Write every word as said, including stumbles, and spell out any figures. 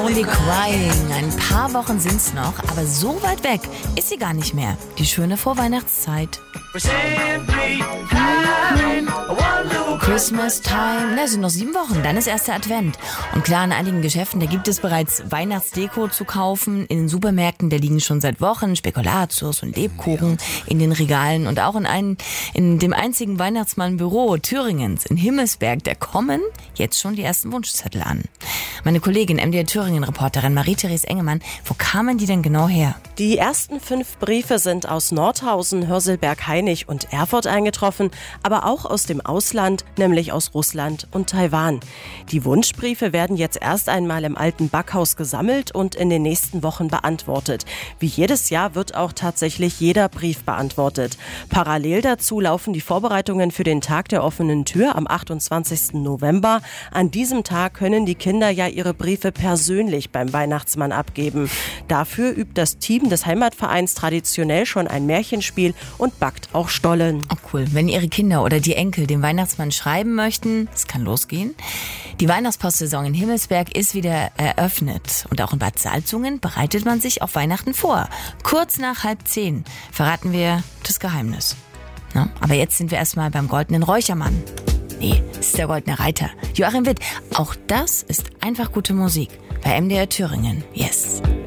Only Crying. Ein paar Wochen sind's noch, aber so weit weg ist sie gar nicht mehr. Die schöne Vorweihnachtszeit. Christmas Time. Na, sind noch sieben Wochen, dann ist erster Advent. Und klar, in einigen Geschäften, da gibt es bereits Weihnachtsdeko zu kaufen. In den Supermärkten, da liegen schon seit Wochen Spekulatius und Lebkuchen in den Regalen. Und auch in, einen, in dem einzigen Weihnachtsmannbüro Thüringens in Himmelsberg, da kommen jetzt schon die ersten Wunschzettel an. Meine Kollegin, M D R Thüringen-Reporterin Marie-Therese Engemann, wo kamen die denn genau her? Die ersten fünf Briefe sind aus Nordhausen, Hörselberg-Hainich und Erfurt eingetroffen, aber auch aus dem Ausland, nämlich aus Russland und Taiwan. Die Wunschbriefe werden jetzt erst einmal im alten Backhaus gesammelt und in den nächsten Wochen beantwortet. Wie jedes Jahr wird auch tatsächlich jeder Brief beantwortet. Parallel dazu laufen die Vorbereitungen für den Tag der offenen Tür am achtundzwanzigsten November. An diesem Tag können die Kinder ja ihre Briefe persönlich beim Weihnachtsmann abgeben. Dafür übt das Team des Heimatvereins traditionell schon ein Märchenspiel und backt auch Stollen. Oh cool, wenn Ihre Kinder oder die Enkel dem Weihnachtsmann schreiben möchten, es kann losgehen. Die Weihnachtspostsaison in Himmelsberg ist wieder eröffnet. Und auch in Bad Salzungen bereitet man sich auf Weihnachten vor. Kurz nach halb zehn verraten wir das Geheimnis. Na, aber jetzt sind wir erstmal beim goldenen Räuchermann. Nee, das ist der goldene Reiter. Joachim Witt, auch das ist einfach gute Musik. Bei M D R Thüringen. Yes.